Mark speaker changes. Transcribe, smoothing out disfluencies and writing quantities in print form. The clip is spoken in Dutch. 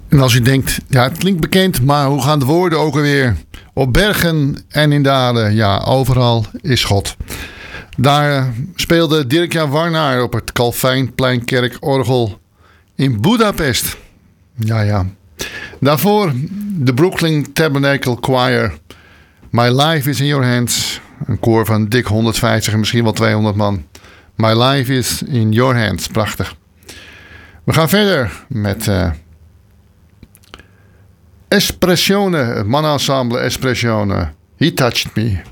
Speaker 1: En als u denkt, ja, het klinkt bekend, maar hoe gaan de woorden ook alweer? Op bergen en in dalen, ja, overal is God. Daar speelde Dirk-Jan Warnaar op het Calvijnpleinkerkorgel in Budapest. Ja. Daarvoor de Brooklyn Tabernacle Choir. My Life is in Your Hands. Een koor van dik 150 en misschien wel 200 man. My Life is in Your Hands. Prachtig. We gaan verder met Espressione. Het mannenensemble Espressione. He Touched Me.